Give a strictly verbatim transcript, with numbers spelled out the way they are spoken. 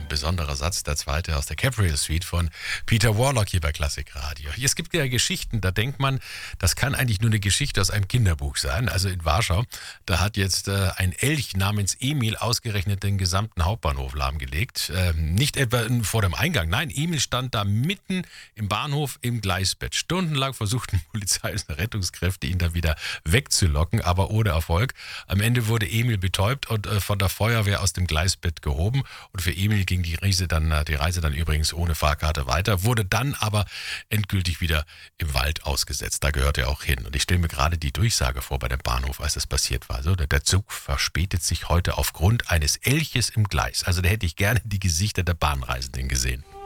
ein besonderer Satz, der zweite aus der Capriel Suite von Peter Warlock hier bei Klassik Radio. Es gibt ja Geschichten, da denkt man, das kann eigentlich nur eine Geschichte aus einem Kinderbuch sein. Also in Warschau, da hat jetzt äh, ein Elch namens Emil ausgerechnet den gesamten Hauptbahnhof lahmgelegt. Ähm, nicht etwa vor dem Eingang, nein, Emil stand da mitten im Bahnhof im Gleisbett. Stundenlang versuchten Polizei und Rettungskräfte, ihn da wieder wegzulocken, aber ohne Erfolg. Am Ende wurde Emil betäubt und äh, von der Feuerwehr aus dem Gleisbett gehoben. Und für Emil ging die Reise dann, die Reise dann übrigens ohne Fahrkarte weiter, wurde dann aber endgültig wieder im Wald ausgesetzt. Da gehört er auch hin. Und ich stelle mir gerade die Durchsage vor bei dem Bahnhof, als das passiert war. Also der Zug verspätet sich heute aufgrund eines Elches im Gleis. Also da hätte ich gerne die Gesichter der Bahnreisenden gesehen.